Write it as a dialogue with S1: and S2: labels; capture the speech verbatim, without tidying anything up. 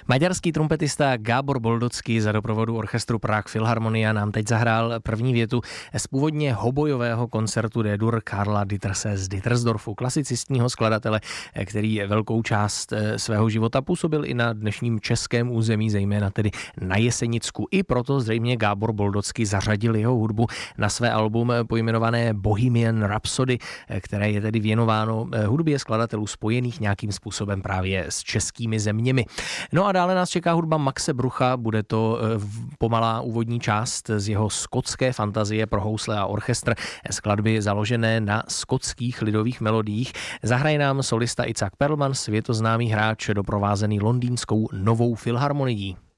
S1: Maďarský trumpetista Gábor Boldocký za doprovodu orchestru Prague Philharmonia nám teď zahrál první větu z původně hobojového koncertu D-dur Karla Ditterse z Dittersdorfu, klasicistního skladatele, který velkou část svého života působil i na dnešním českém území, zejména tedy na Jesenicku. I proto zřejmě Gábor Boldocký zařadil jeho hudbu na své album pojmenované Bohemian Rhapsody, které je tedy věnováno hudbě skladatelů spojených nějakým způsobem právě s českými zeměmi. No a dále nás čeká hudba Maxe Brucha, bude to pomalá úvodní část z jeho skotské fantazie pro housle a orchestr, skladby založené na skotských lidových melodiích. Zahraje nám solista Itzhak Perlman, světoznámý hráč doprovázený londýnskou Novou filharmonií.